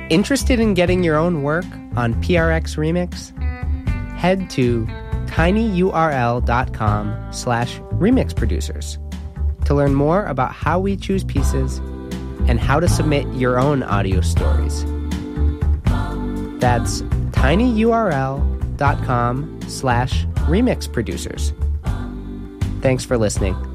Interested in getting your own work on PRX Remix? Head to tinyurl.com/remix producers to learn more about how we choose pieces and how to submit your own audio stories. That's tinyurl.com/remix producers. Thanks for listening.